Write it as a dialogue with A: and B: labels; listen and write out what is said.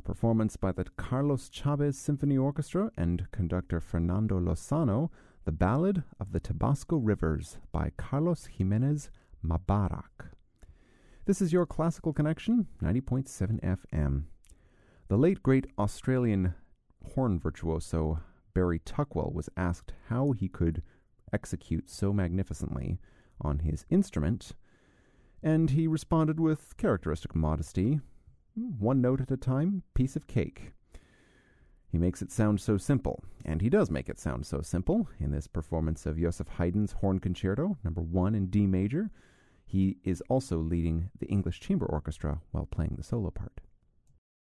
A: performance by the Carlos Chavez Symphony Orchestra and conductor Fernando Lozano, The Ballad of the Tabasco Rivers by Carlos Jimenez Mabarak. This is your Classical Connection, 90.7 FM. The late great Australian horn virtuoso Barry Tuckwell was asked how he could execute so magnificently on his instrument, and he responded with characteristic modesty, one note at a time, piece of cake. He makes it sound so simple, and he does make it sound so simple in this performance of Joseph Haydn's Horn Concerto, number 1 in D major. He is also leading the English Chamber Orchestra while playing the solo part.